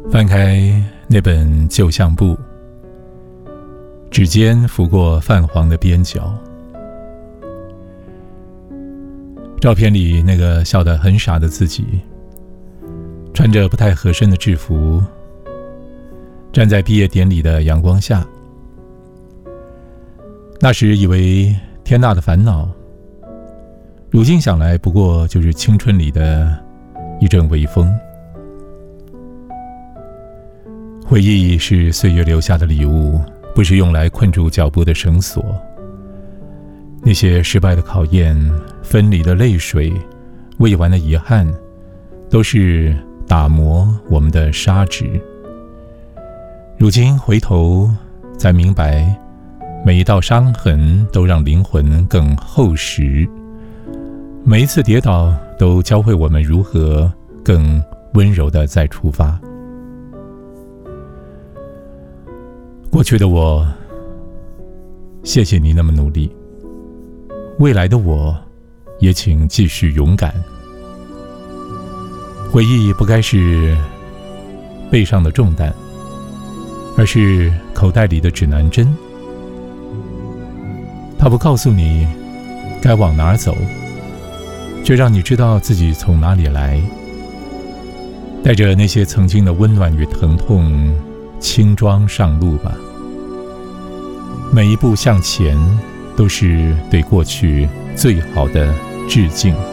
翻开那本旧相簿，指尖拂过泛黄的边角。照片里那个笑得很傻的自己，穿着不太合身的制服，站在毕业典礼的阳光下。那时以为天大的烦恼，如今想来不过就是青春里的一阵微风。回忆是岁月留下的礼物，不是用来困住脚步的绳索。那些失败的考验，分离的泪水，未完的遗憾，都是打磨我们的砂纸。如今回头才明白，每一道伤痕都让灵魂更厚实，每一次跌倒都教会我们如何更温柔地再出发。过去的我，谢谢你那么努力，未来的我，也请继续勇敢。回忆不该是背上的重担，而是口袋里的指南针。它不告诉你该往哪儿走，却让你知道自己从哪里来。带着那些曾经的温暖与疼痛，轻装上路吧。每一步向前，都是对过去最好的致敬。